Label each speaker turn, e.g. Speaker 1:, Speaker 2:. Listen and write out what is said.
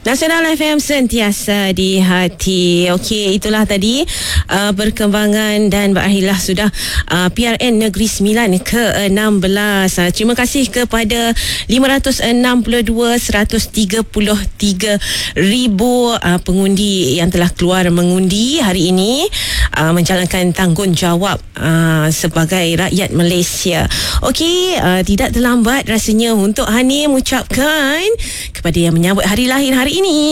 Speaker 1: Nasional FM sentiasa di hati. Okey, itulah tadi perkembangan dan berakhirlah sudah PRN Negeri Sembilan ke-16. Terima kasih kepada 562,133 ribu pengundi yang telah keluar mengundi hari ini, menjalankan tanggungjawab sebagai rakyat Malaysia. Okey, tidak terlambat rasanya untuk Hani mengucapkan kepada yang menyambut hari lahir hari ini.